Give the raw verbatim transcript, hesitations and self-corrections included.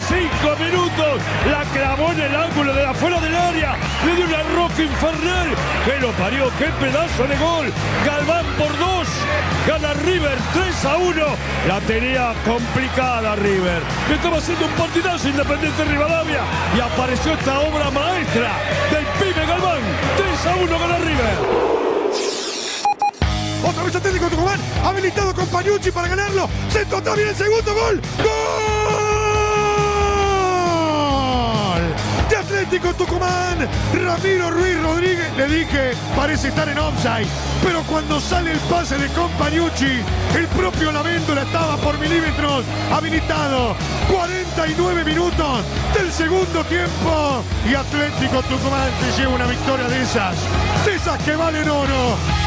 cinco minutos. La clavó en el ángulo de afuera del área. Le dio una roca infernal. Que lo parió. Qué pedazo de gol. Galván por dos. Gana River tres a uno. La tenía complicada River. Estaba haciendo un partidazo Independiente Rivadavia. Y apareció esta obra maestra del pibe Galván. tres a uno gana River. Otra vez Atlético Tucumán, habilitado con Pagliucci para ganarlo. Centro también el segundo gol. ¡Gol! De Atlético Tucumán. Ramiro Ruiz Rodríguez. Le dije, parece estar en offside. Pero cuando sale el pase de Pagliucci, el propio Laméndola estaba por milímetros habilitado. cuarenta y nueve minutos del segundo tiempo. Y Atlético Tucumán se lleva una victoria de esas. De esas que valen oro.